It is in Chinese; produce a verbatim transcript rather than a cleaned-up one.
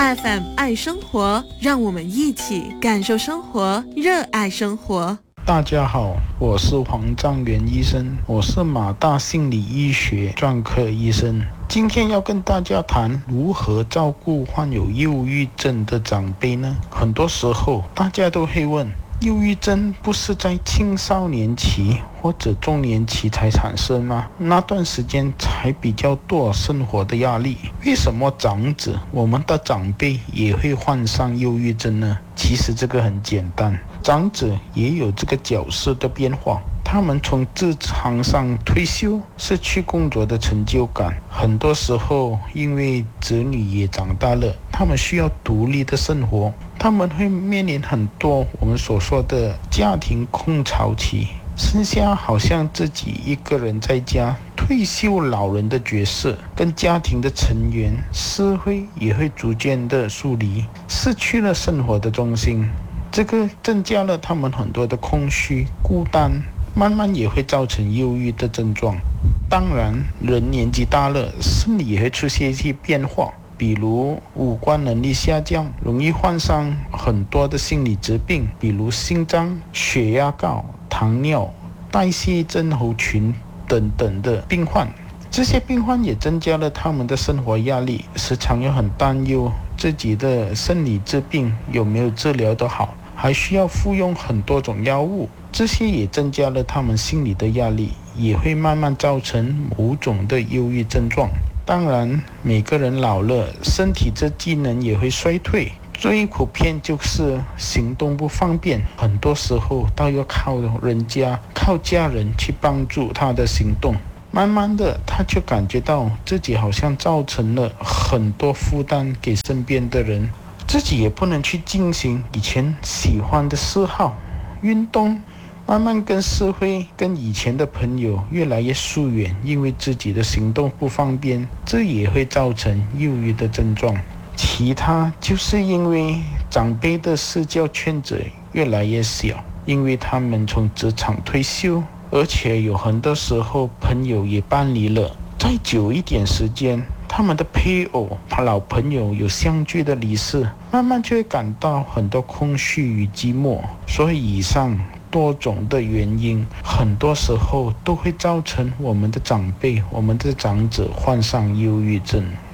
F M 爱生活，让我们一起感受生活，热爱生活。 大家好，我是黄章元医生，我是马大心理医学专科医生。今天要跟大家谈如何照顾患有忧郁症的长辈呢？很多时候大家都会问，忧郁症不是在青少年期或者中年期才产生吗？那段时间才比较多生活的压力，为什么长者，我们的长辈也会患上忧郁症呢？其实这个很简单，长者也有这个角色的变化。他们从职场上退休，失去工作的成就感，很多时候因为子女也长大了，他们需要独立的生活，他们会面临很多我们所说的家庭空巢期，剩下好像自己一个人在家，退休老人的角色跟家庭的成员、社会也会逐渐的疏离，失去了生活的重心，这个增加了他们很多的空虚、孤单，慢慢也会造成忧郁的症状。当然，人年纪大了，身体也会出现一些变化，比如五官能力下降，容易患上很多的心理疾病，比如心脏、血压高、糖尿、代谢症候群等等的病患。这些病患也增加了他们的生活压力，时常又很担忧自己的生理疾病有没有治疗得好，还需要服用很多种药物，这些也增加了他们心理的压力，也会慢慢造成某种的忧郁症状。当然，每个人老了，身体的机能也会衰退，最普遍就是行动不方便，很多时候都要靠人家、靠家人去帮助他的行动。慢慢的，他就感觉到自己好像造成了很多负担给身边的人，自己也不能去进行以前喜欢的嗜好、运动，慢慢跟社会、跟以前的朋友越来越疏远，因为自己的行动不方便，这也会造成忧郁的症状。其他就是因为长辈的社交圈子越来越小，因为他们从职场退休，而且有很多时候朋友也搬离了，再久一点时间，他们的配偶、老朋友有相聚的离世，慢慢就会感到很多空虚与寂寞。所以以上多种的原因，很多时候都会造成我们的长辈、我们的长者患上忧郁症。